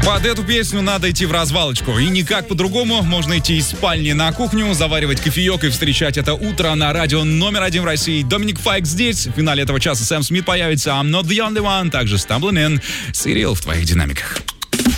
Под эту песню надо идти в развалочку. И никак по-другому. Можно идти из спальни на кухню, заваривать кофеек и встречать это утро на радио номер 1 в России. Доминик Файк здесь. В финале этого часа Сэм Смит появится. I'm not the only one. Также Stumbling In. Сирил в твоих динамиках.